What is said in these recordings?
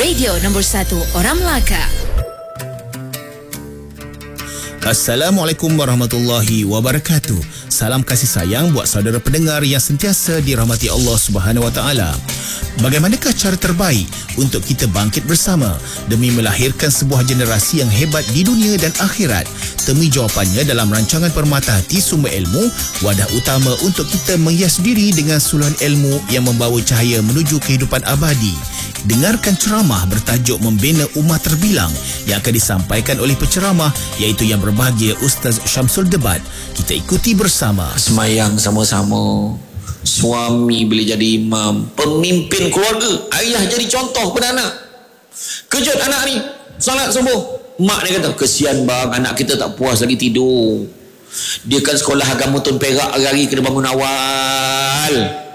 Radio nombor 1 Orang Melaka. Assalamualaikum warahmatullahi wabarakatuh. Salam kasih sayang buat saudara pendengar yang sentiasa dirahmati Allah Subhanahu Wa Taala. Bagaimanakah cara terbaik untuk kita bangkit bersama demi melahirkan sebuah generasi yang hebat di dunia dan akhirat? Temui jawapannya dalam rancangan Permata Hati Sumber Ilmu, wadah utama untuk kita menghias diri dengan suluhan ilmu yang membawa cahaya menuju kehidupan abadi. Dengarkan ceramah bertajuk Membina Ummah Terbilang yang akan disampaikan oleh penceramah iaitu yang berbahagia Ustaz Syamsul Debat. Kita ikuti bersama. Semayang sama-sama, suami boleh jadi imam, pemimpin keluarga, ayah jadi contoh pada anak. Kejut anak ni solat subuh, mak dia kata, kesian bang, anak kita tak puas lagi tidur. Dia kan sekolah agama Tun Perak, hari-hari kena bangun awal.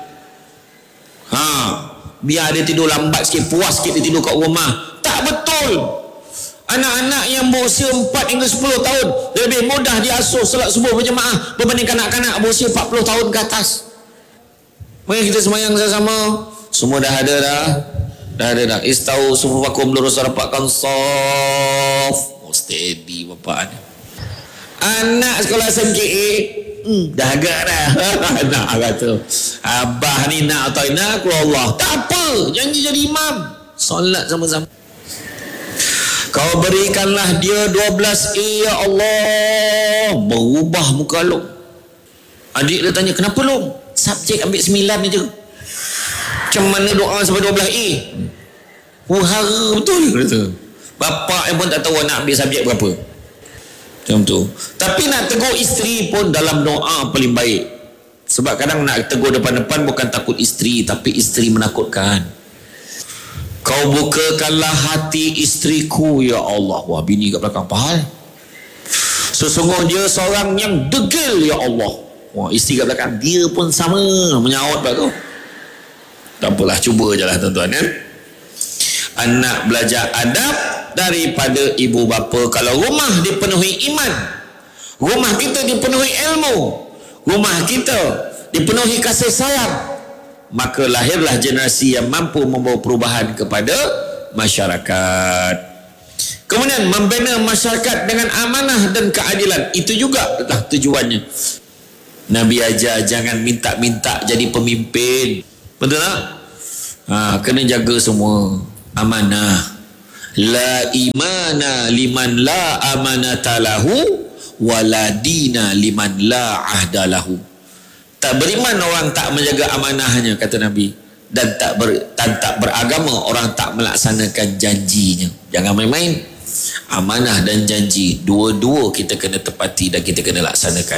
Biar dia tidur lambat sikit, puas sikit dia tidur kat rumah. Tak betul. Anak-anak yang berusia 4 hingga 10 tahun lebih mudah diasuh solat subuh berjemaah berbanding kanak-kanak berusia 40 tahun ke atas. Mari kita semayang sama-sama. Semua dah ada dah. Dah ada dah. Istau sufufakum lurus rapatkan saf. Steady bapak ada. Anak sekolah SMKA dah agak dah. Nak kata abah ni nak atau nak Allah. Tak apa, janji jadi imam. Solat sama-sama. Kau berikanlah dia 12A ya Allah. Berubah muka Long. Adik dia tanya, kenapa Long? Subjek ambil 9 je. Macam mana doa sampai 12A? Hara betul kata. Bapak yang pun tak tahu nak ambil subjek berapa. Macam tu. Tapi nak tegur isteri pun dalam doa paling baik. Sebab kadang nak tegur depan-depan bukan takut isteri, tapi isteri menakutkan. Kau bukakanlah hati isteriku ya Allah. Wah, bini kat belakang pahal. Sesungguhnya dia seorang yang degil ya Allah. Wah, isteri kat belakang dia pun sama menyaut kat tu. Tak apalah, cuba je lah tuan-tuan ya. Anak belajar adab daripada ibu bapa. Kalau rumah dipenuhi iman, rumah kita dipenuhi ilmu, rumah kita dipenuhi kasih sayang, maka lahirlah generasi yang mampu membawa perubahan kepada masyarakat. Kemudian membina masyarakat dengan amanah dan keadilan. Itu juga adalah tujuannya. Nabi ajar jangan minta-minta jadi pemimpin. Betul tak? Kena jaga semua. Amanah. La imana liman la amanata lahu wala dina liman la ahdalahu. Tak beriman orang tak menjaga amanahnya, kata Nabi, dan tak beragama orang tak melaksanakan janjinya. Jangan main-main. Amanah dan janji, dua-dua kita kena tepati dan kita kena laksanakan.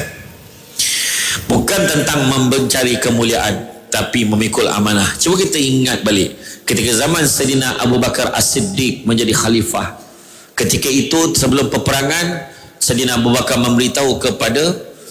Bukan tentang mencari kemuliaan, tapi memikul amanah. Cuba kita ingat balik ketika zaman Sayyidina Abu Bakar As-Siddiq menjadi khalifah. Ketika itu sebelum peperangan, Sayyidina Abu Bakar memberitahu kepada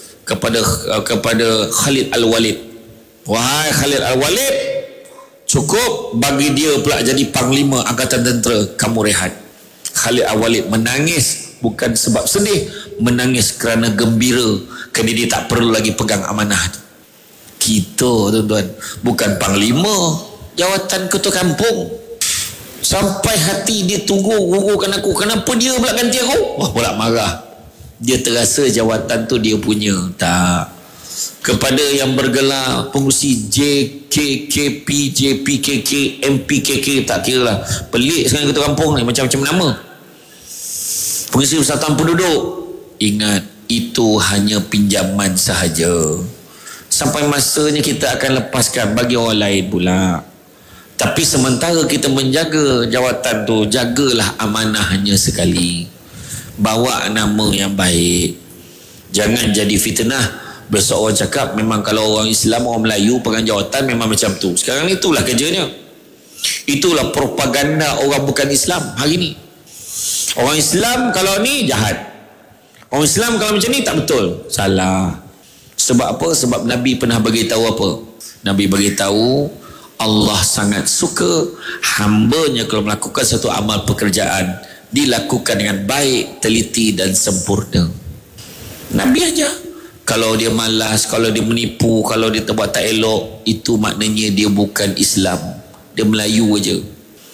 Khalid Al-Walid, wahai Khalid Al-Walid, cukup bagi dia pula jadi panglima angkatan tentera, kamu rehat. Khalid Al-Walid menangis, bukan sebab sedih, menangis kerana gembira, kerana dia tak perlu lagi pegang amanah. Kita tuan-tuan bukan panglima, jawatan ketua kampung, sampai hati dia tunggu gugukan aku, kenapa dia pula ganti aku? Wah, pula marah. Dia terasa jawatan tu dia punya. Tak. Kepada yang bergelar pengurusi JKKP, JPKK, MPKK, tak kira lah. Pelik sekarang ketua kampung ni, macam-macam nama. Pengurusi persatuan penduduk, ingat, itu hanya pinjaman sahaja. Sampai masanya kita akan lepaskan bagi orang lain pula. Tapi sementara kita menjaga jawatan tu, jagalah amanahnya sekali. Bawa nama yang baik. Jangan jadi fitnah. Besok orang cakap memang kalau orang Islam, orang Melayu pegang jawatan memang macam tu. Sekarang itulah kerjanya. Itulah propaganda orang bukan Islam hari ni. Orang Islam kalau ni jahat, orang Islam kalau macam ni tak betul, salah. Sebab apa? Sebab Nabi pernah beritahu apa? Nabi beritahu Allah sangat suka hambanya kalau melakukan satu amal pekerjaan dilakukan dengan baik, teliti dan sempurna. Nabi aja. Kalau dia malas, kalau dia menipu, kalau dia terbuat tak elok, itu maknanya dia bukan Islam, dia Melayu aja.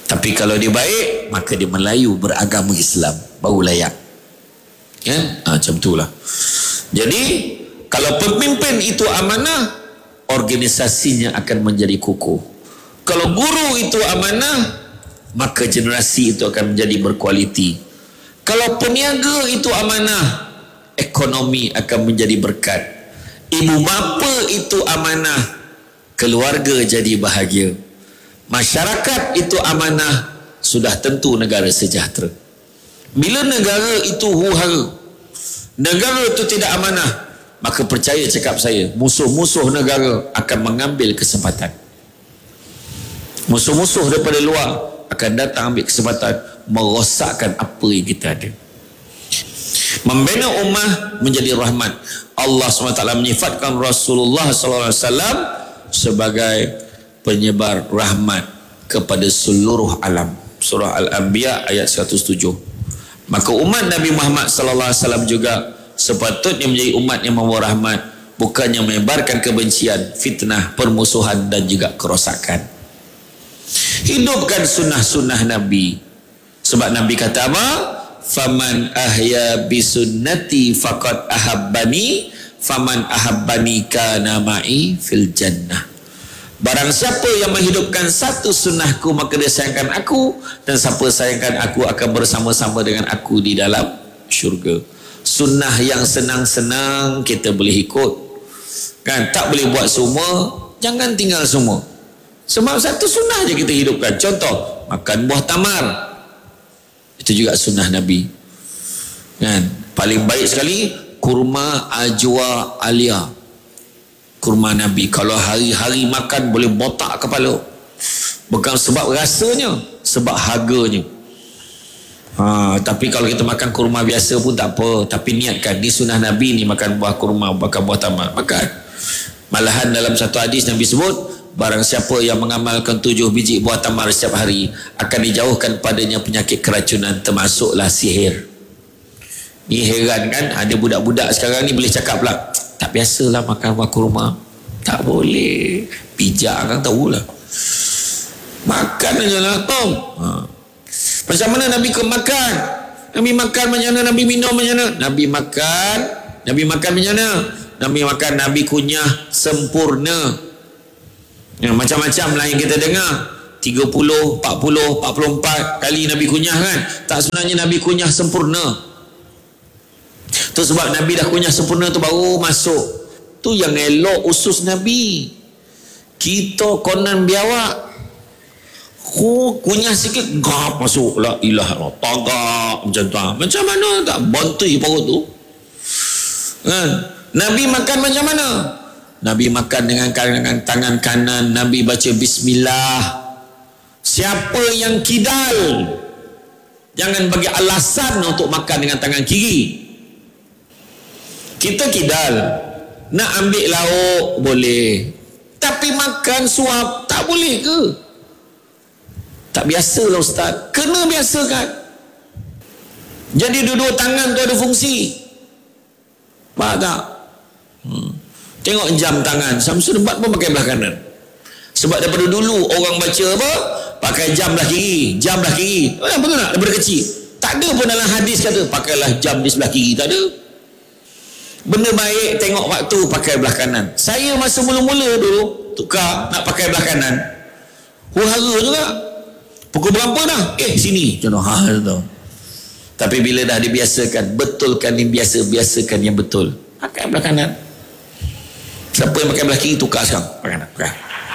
Tapi kalau dia baik, maka dia Melayu beragama Islam, baru layak. Kan? Macam itulah. Jadi kalau pemimpin itu amanah, organisasinya akan menjadi kukuh. Kalau guru itu amanah, maka generasi itu akan menjadi berkualiti. Kalau peniaga itu amanah, ekonomi akan menjadi berkat. Ibu bapa itu amanah, keluarga jadi bahagia. Masyarakat itu amanah, sudah tentu negara sejahtera. Bila negara itu huru-hara, negara itu tidak amanah, maka percaya cakap saya, musuh-musuh negara akan mengambil kesempatan. Musuh-musuh daripada luar akan datang ambil kesempatan merosakkan apa yang kita ada. Membina ummah menjadi rahmat. Allah SWT menyifatkan Rasulullah SAW sebagai penyebar rahmat kepada seluruh alam. Surah Al-Anbiya ayat 107. Maka umat Nabi Muhammad SAW juga sepatutnya menjadi umat yang membawa rahmat, bukannya menyebarkan kebencian, fitnah, permusuhan dan juga kerosakan. Hidupkan sunnah-sunnah Nabi. Sebab Nabi kata apa? Faman ahya bisunnati faqad ahabbani, faman ahabbani kana ma'i fil jannah. Barang siapa yang menghidupkan satu sunnahku, maka dia sayangkan aku, dan siapa sayangkan aku akan bersama-sama dengan aku di dalam syurga. Sunnah yang senang-senang kita boleh ikut, kan? Tak boleh buat semua, jangan tinggal semua. Sebab satu sunnah je kita hidupkan. Contoh, makan buah tamar, itu juga sunnah Nabi, kan? Paling baik sekali kurma ajwa alia, kurma Nabi. Kalau hari-hari makan boleh botak kepala, bukan sebab rasanya, sebab harganya. Tapi kalau kita makan kurma biasa pun tak apa, tapi niatkan di sunnah Nabi ni makan buah kurma, makan buah tamar, makan. Malahan dalam satu hadis Nabi sebut, barang siapa yang mengamalkan 7 biji buah tamar setiap hari, akan dijauhkan padanya penyakit keracunan, termasuklah sihir. Ni heran kan, ada budak-budak sekarang ni boleh cakap pula, tak biasalah makan buah kurma. Tak boleh, bijak kan, tahulah. Makan aja lah, Tom. Macam mana Nabi makan? Nabi makan macam mana? Nabi minum macam mana? Nabi makan macam mana? Nabi makan, Nabi kunyah sempurna. Ya, macam-macam lah yang kita dengar, 30, 40, 44 kali Nabi kunyah kan. Tak, sebenarnya Nabi kunyah sempurna. Tu sebab Nabi dah kunyah sempurna tu baru masuk. Tu yang elok usus Nabi. Kita konan biawak, kunyah sikit gap masuk, la ilaha illallah, tagak macam tu. Macam mana tak bantui perut tu kan? Nabi makan macam mana? Nabi makan dengan tangan kanan, Nabi baca bismillah. Siapa yang kidal, jangan bagi alasan untuk makan dengan tangan kiri. Kita kidal, nak ambil lauk boleh, tapi makan suap tak boleh ke? Tak biasa lah Ustaz. Kena biasakan. Jadi dua-dua tangan tu ada fungsi. Faham tak? Tengok jam tangan, Samsul Debat pun pakai belah kanan. Sebab daripada dulu orang baca apa? Pakai jam belah kiri, jam belah kiri. Betul tak? Daripada kecil. Tak ada pun dalam hadis kata pakailah jam di sebelah kiri, tak ada. Benda baik tengok waktu pakai belah kanan. Saya masa mula-mula dulu tukar nak pakai belah kanan, huru-hara juga. Pukul berapa dah? Sini. Contoh. Tapi bila dah dibiasakan, betulkan yang biasa, biasakan yang betul. Pakai belah kanan. Siapa yang pakai belah kiri, tukar sekarang. Pakai.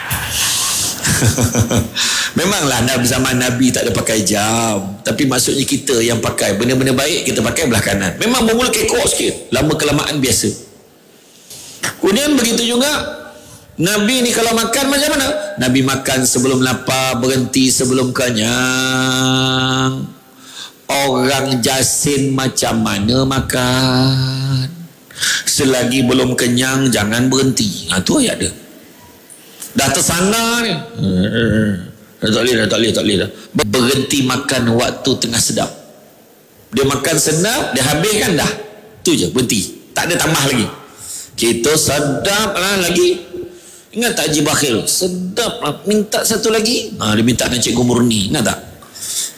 Memanglah zaman Nabi tak ada pakai jam, tapi maksudnya kita yang pakai benda-benda baik, kita pakai belah kanan. Memang bermula kekok sikit, lama kelamaan biasa. Kemudian begitu juga Nabi ni kalau makan macam mana? Nabi makan sebelum lapar, berhenti sebelum kenyang. Orang jasin macam mana makan? Selagi belum kenyang jangan berhenti. Tu ayat dia. Dah tersana ni. Dah tak boleh dah. Berhenti makan waktu tengah sedap. Dia makan sedap, dia habiskan dah. Tu je, berhenti. Tak ada tambah lagi. Kita sedap lah lagi. Ingat tak Haji Bakhil? Sedap lah. Minta satu lagi. Dia minta dengan Cikgu Murni. Ingat tak?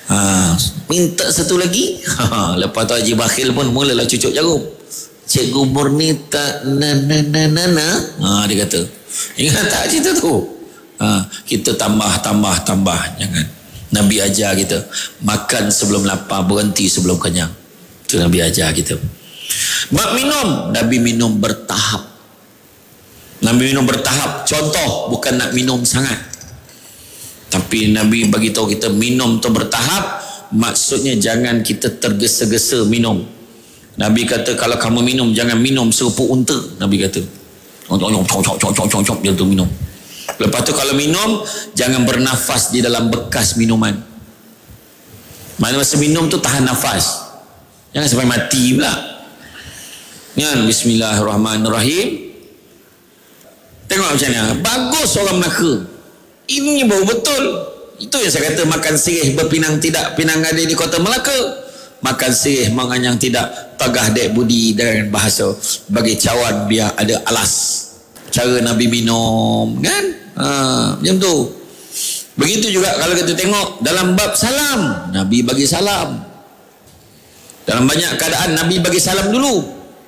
Minta satu lagi. Lepas tu Haji Bakhil pun mulalah cucuk jarum. Cikgu Murni tak dia kata. Ingat tak cerita tu? Kita tambah. Jangan. Nabi ajar kita makan sebelum lapar, berhenti sebelum kenyang. Itu Nabi ajar kita. Bab minum, Nabi minum bertahap. Contoh, bukan nak minum sangat, tapi Nabi bagi tahu kita minum tu bertahap. Maksudnya jangan kita tergesa-gesa minum. Nabi kata kalau kamu minum jangan minum seruput unta. Nabi kata cok dia tu minum. Lepas tu kalau minum jangan bernafas di dalam bekas minuman. Masa minum tu tahan nafas, jangan sampai mati pula. Kan? Bismillahirrahmanirrahim. Tengok macam mana bagus orang Melaka. Ini baru betul. Itu yang saya kata makan sirih berpinang tidak, pinang ada di kota Melaka. Makan sirih menganyang tidak, tagah dek budi dengan bahasa bagi cawan biar ada alas. Cara Nabi minum, kan? Macam tu. Begitu juga kalau kita tengok dalam bab salam, Nabi bagi salam. Dalam banyak keadaan Nabi bagi salam dulu.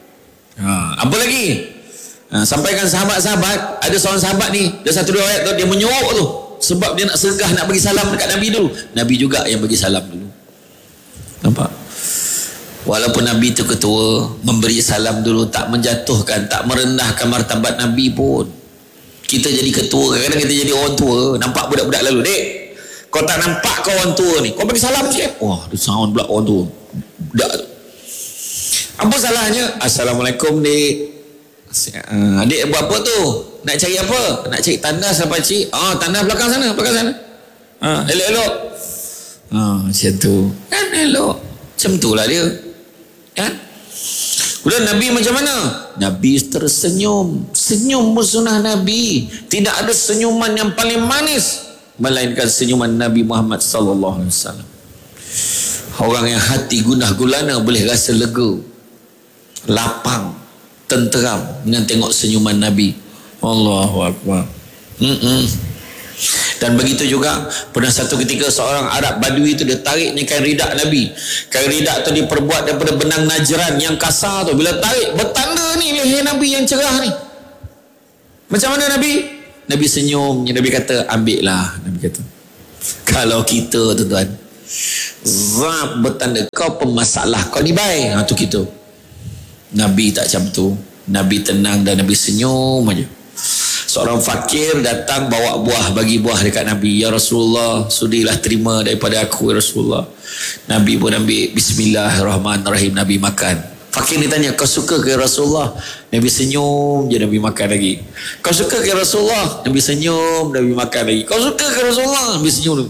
Apa lagi? Sampaikan sahabat-sahabat, ada seorang sahabat ni, dia satu riwayat tu dia menyuruh tu sebab dia nak sergah nak bagi salam dekat Nabi dulu. Nabi juga yang bagi salam dulu. Nampak? Walaupun Nabi tu ketua, memberi salam dulu tak menjatuhkan, tak merendahkan martabat Nabi pun. Kita jadi ketua, kadang-kadang kita jadi orang tua, nampak budak-budak lalu, dek, kau tak nampak kau orang tua ni, kau bagi salam sikit. Wah, dia sound pula orang tua. Budak tu. Apa salahnya? Assalamualaikum dek. Adik buat apa tu? Nak cari apa? Nak cari tandas apa cik? Tandas belakang sana. Elok-elok. Macam tu. Kan elok. Macam tu lah dia. Kan? Kemudian Nabi macam mana? Nabi tersenyum. Senyum sunnah Nabi. Tidak ada senyuman yang paling manis melainkan senyuman Nabi Muhammad sallallahu alaihi wasallam. Orang yang hati gundah gulana boleh rasa lega, lapang, tenteram dengan tengok senyuman Nabi. Allahu Akbar. Dan begitu juga pernah satu ketika seorang Arab Badui tu dia tarik ni kain ridak Nabi. Kain ridak tu diperbuat daripada benang Najran yang kasar tu. Bila tarik bertanda ni leher Nabi yang cerah ni. Macam mana Nabi? Nabi senyum. Nabi kata ambil lah. Nabi kata kalau kita tuan-tuan zab bertanda kau pemasalah kau ni baik. Tu kita. Nabi tak macam tu. Nabi tenang dan Nabi senyum aja. Seorang fakir datang bawa buah, bagi buah dekat Nabi. Ya Rasulullah, sudilah terima daripada aku ya Rasulullah. Nabi pun ambil, bismillahirrahmanirrahim, Nabi makan. Fakir ni tanya, kau suka ke Rasulullah? Nabi senyum je, Nabi makan lagi. Kau suka ke Rasulullah? Nabi senyum, Nabi makan lagi. Kau suka ke Rasulullah? Nabi senyum.